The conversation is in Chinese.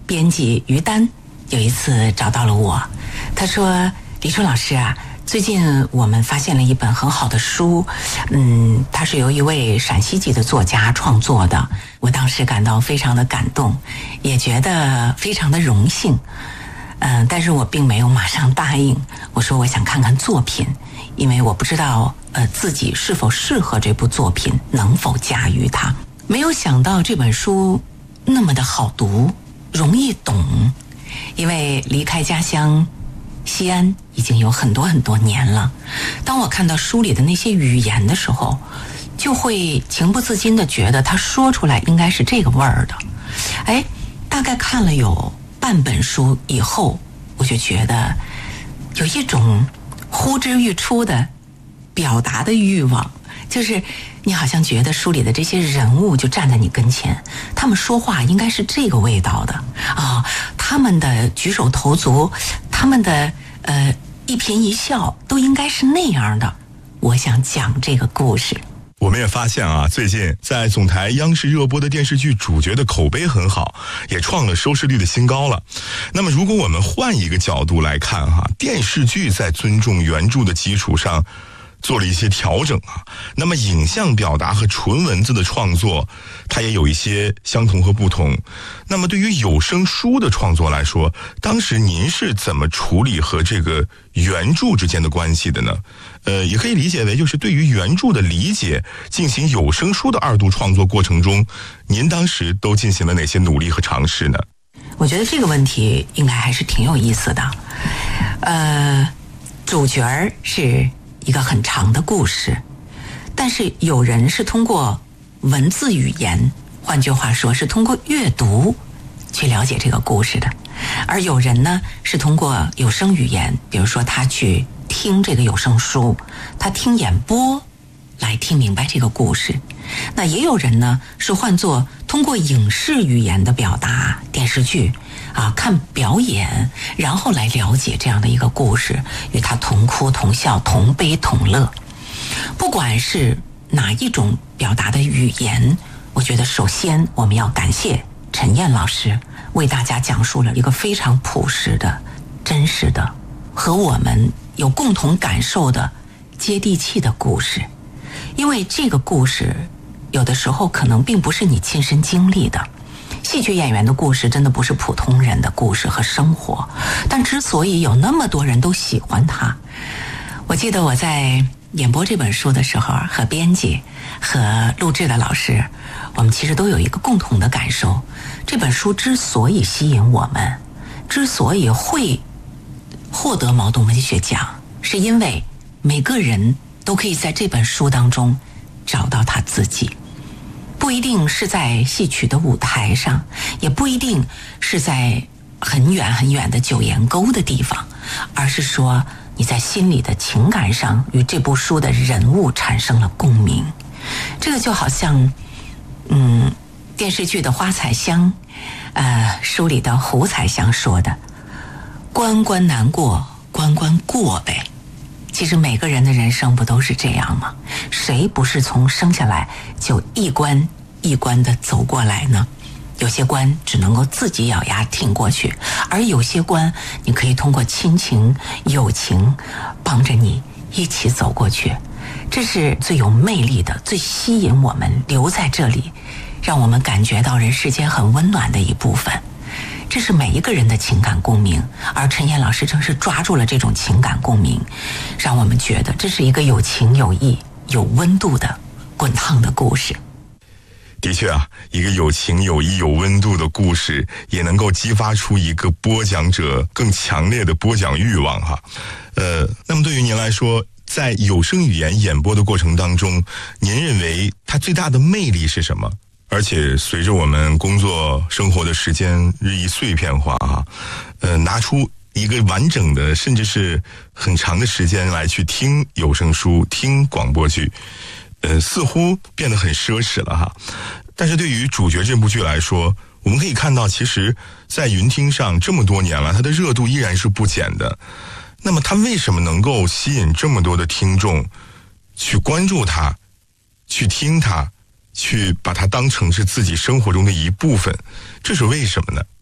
编辑于丹有一次找到了我，他说：“李春老师啊，最近我们发现了一本很好的书，它是由一位陕西籍的作家创作的。”我当时感到非常的感动，也觉得非常的荣幸。但是我并没有马上答应，我说我想看看作品，因为我不知道自己是否适合这部作品，能否驾驭它。没有想到这本书那么的好读，容易懂。因为离开家乡西安已经有很多很多年了，当我看到书里的那些语言的时候，就会情不自禁地觉得他说出来应该是这个味儿的。大概看了有半本书以后，我就觉得有一种呼之欲出的表达的欲望，就是你好像觉得书里的这些人物就站在你跟前，他们说话应该是这个味道的啊，他们的举手投足，他们的一颦一笑都应该是那样的。我想讲这个故事。 我们也发现啊，最近在总台央视热播的电视剧主角的口碑很好，也创了收视率的新高了。那么如果我们换一个角度来看电视剧在尊重原著的基础上做了一些调整那么影像表达和纯文字的创作它也有一些相同和不同。那么对于有声书的创作来说，当时您是怎么处理和这个原著之间的关系的呢？也可以理解为就是对于原著的理解进行有声书的二度创作过程中，您当时都进行了哪些努力和尝试呢？ 我觉得这个问题应该还是挺有意思的。主角是一个很长的故事，但是有人是通过文字语言，换句话说是通过阅读去了解这个故事的，而有人呢是通过有声语言，比如说他去听这个有声书，他听演播来听明白这个故事。那也有人呢是换作通过影视语言的表达，电视剧看表演，然后来了解这样的一个故事，与他同哭同笑，同悲同乐。不管是哪一种表达的语言，我觉得首先我们要感谢陈燕老师为大家讲述了一个非常朴实的、真实的和我们有共同感受的接地气的故事。因为这个故事有的时候可能并不是你亲身经历的，戏剧演员的故事真的不是普通人的故事和生活，但之所以有那么多人都喜欢它，我记得我在演播这本书的时候，和编辑和录制的老师，我们其实都有一个共同的感受，这本书之所以吸引我们，之所以会获得茅盾文学奖，是因为每个人都可以在这本书当中找到他自己，不一定是在戏曲的舞台上，也不一定是在很远很远的九岩沟的地方，而是说你在心里的情感上与这部书的人物产生了共鸣。这个就好像电视剧的花彩香，书里的胡彩香说的，关关难过关关过呗。其实每个人的人生不都是这样吗？谁不是从生下来就一关一关的走过来呢？有些关只能够自己咬牙挺过去，而有些关你可以通过亲情友情帮着你一起走过去。这是最有魅力的，最吸引我们留在这里，让我们感觉到人世间很温暖的一部分。这是每一个人的情感共鸣，而陈燕老师正是抓住了这种情感共鸣，让我们觉得这是一个有情有义有温度的滚烫的故事。 的确一个有情有义有温度的故事也能够激发出一个播讲者更强烈的播讲欲望那么对于您来说，在有声语言演播的过程当中，您认为它最大的魅力是什么？而且随着我们工作生活的时间日益碎片化拿出一个完整的甚至是很长的时间来去听有声书听广播剧，似乎变得很奢侈了但是对于主角这部剧来说，我们可以看到其实在云听上这么多年了，它的热度依然是不减的。那么它为什么能够吸引这么多的听众去关注它，去听它，去把它当成是自己生活中的一部分，这是为什么呢？